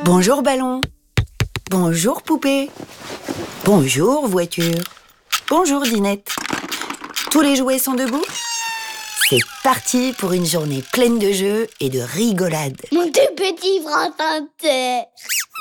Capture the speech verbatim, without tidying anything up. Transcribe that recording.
Bonjour ballon. Bonjour poupée. Bonjour voiture. Bonjour dinette. Tous les jouets sont debout? C'est parti pour une journée pleine de jeux et de rigolade. Mon tout petit bras